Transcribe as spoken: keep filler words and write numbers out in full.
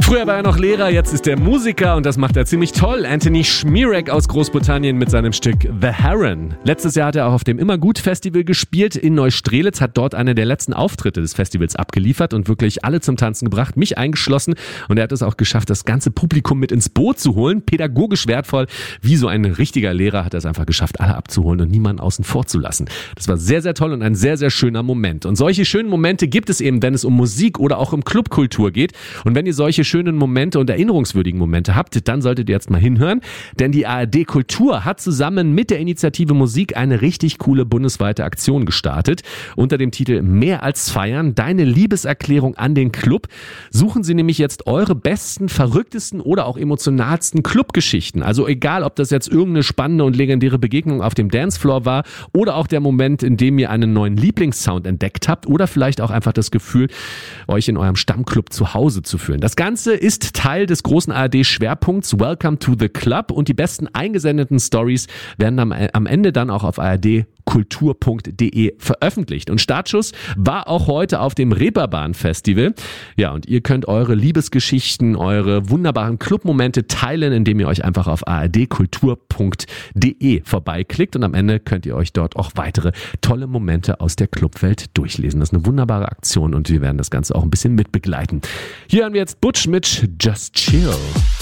Früher war er noch Lehrer, jetzt ist er Musiker und das macht er ziemlich toll. Anthony Schmierek aus Großbritannien mit seinem Stück The Heron. Letztes Jahr hat er auch auf dem Immergut-Festival gespielt in Neustrelitz, hat dort eine der letzten Auftritte des Festivals abgeliefert und wirklich alle zum Tanzen gebracht, mich eingeschlossen. Und er hat es auch geschafft, das ganze Publikum mit ins Boot zu holen. Pädagogisch wertvoll, wie so ein richtiger Lehrer hat er es einfach geschafft, alle abzuholen und niemanden außen vor zu lassen. Das war sehr, sehr toll und ein sehr, sehr schöner Moment. Und solche schönen Momente gibt es eben, wenn es um Musik oder auch um Clubkultur geht. Und wenn ihr solche schönen Momente und erinnerungswürdigen Momente habt, dann solltet ihr jetzt mal hinhören, denn die A R D Kultur hat zusammen mit der Initiative Musik eine richtig coole bundesweite Aktion gestartet. Unter dem Titel Mehr als feiern, deine Liebeserklärung an den Club, suchen sie nämlich jetzt eure besten, verrücktesten oder auch emotionalsten Clubgeschichten. Also egal, ob das jetzt irgendeine spannende und legendäre Begegnung auf dem Dancefloor war oder auch der Moment, in dem ihr einen neuen Lieblingssound entdeckt habt oder vielleicht auch einfach das Gefühl, euch in eurem Stammclub zu Hause zu fühlen. Das Ganze ist Teil des großen A R D-Schwerpunkts Welcome to the Club und die besten eingesendeten Stories werden am, am Ende dann auch auf A R D kultur punkt de veröffentlicht. Und Startschuss war auch heute auf dem Reeperbahn Festival. Ja, und ihr könnt eure Liebesgeschichten, eure wunderbaren Clubmomente teilen, indem ihr euch einfach auf a r d kultur punkt de vorbeiklickt und am Ende könnt ihr euch dort auch weitere tolle Momente aus der Clubwelt durchlesen. Das ist eine wunderbare Aktion und wir werden das Ganze auch ein bisschen mitbegleiten. Hier haben wir jetzt Butch mit Just Chill.